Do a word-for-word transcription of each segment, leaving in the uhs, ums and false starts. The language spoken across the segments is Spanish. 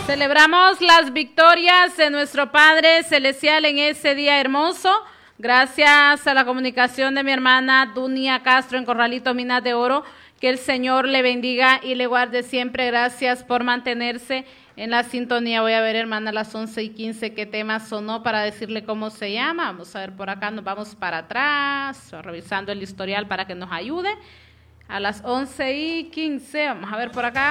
Celebramos las victorias de nuestro Padre Celestial en ese día hermoso. Gracias a la comunicación de mi hermana Dunia Castro en Corralito Minas de Oro. Que el Señor le bendiga y le guarde siempre. Gracias por mantenerse en la sintonía. Voy a ver, hermana, a las once y quince qué tema sonó para decirle cómo se llama. Vamos a ver por acá, nos vamos para atrás, revisando el historial para que nos ayude. A las once y quince, vamos a ver por acá.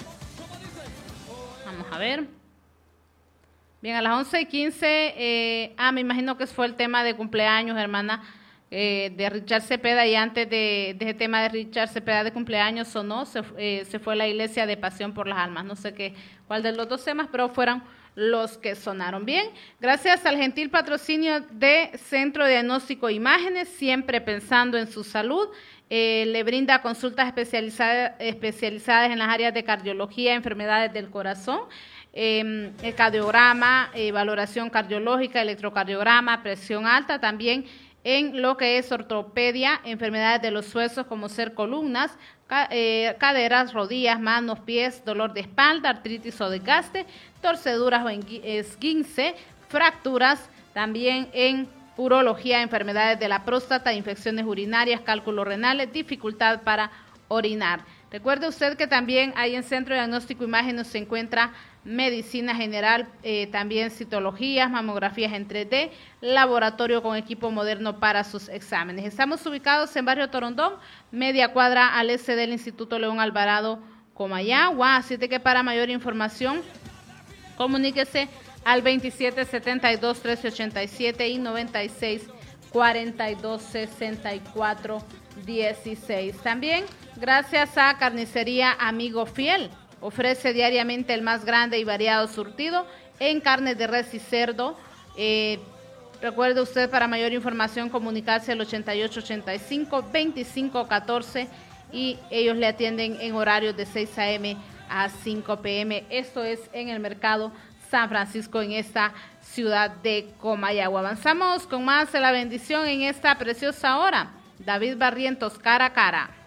Vamos a ver. Bien, a las once y quince, eh, ah, me imagino que fue el tema de cumpleaños, hermana, eh, de Richard Cepeda, y antes de, de ese tema de Richard Cepeda de cumpleaños sonó, se, eh, se fue la Iglesia de Pasión por las Almas, no sé qué, cuál de los dos temas, pero fueron los que sonaron. Bien, gracias al gentil patrocinio de Centro de Diagnóstico e Imágenes, siempre pensando en su salud, eh, le brinda consultas especializadas, especializadas en las áreas de cardiología, enfermedades del corazón, eh, ecocardiograma, eh, valoración cardiológica, electrocardiograma, presión alta, también en lo que es ortopedia, enfermedades de los huesos como ser columnas, ca eh, caderas, rodillas, manos, pies, dolor de espalda, artritis o desgaste, torceduras o esguince, fracturas, también en urología, enfermedades de la próstata, infecciones urinarias, cálculos renales, dificultad para orinar. Recuerde usted que también hay en Centro de Diagnóstico e Imágenes se encuentra medicina general, eh, también citologías, mamografías en tres D, laboratorio con equipo moderno para sus exámenes. Estamos ubicados en Barrio Torondón, media cuadra al este del Instituto León Alvarado, Comayagua, así de que para mayor información comuníquese al veintisiete setenta y dos, trece ochenta y siete y noventa y seis, cuarenta y dos, sesenta y cuatro, dieciséis. También, gracias a Carnicería Amigo Fiel, ofrece diariamente el más grande y variado surtido en carnes de res y cerdo. Eh, recuerde usted, para mayor información, comunicarse al ochenta y ocho ochenta y cinco, veinticinco catorce y ellos le atienden en horarios de seis a eme a cinco pe eme. Esto es en el Mercado San Francisco, en esta ciudad de Comayagua. Avanzamos con más de la bendición en esta preciosa hora. David Barrientos, cara a cara.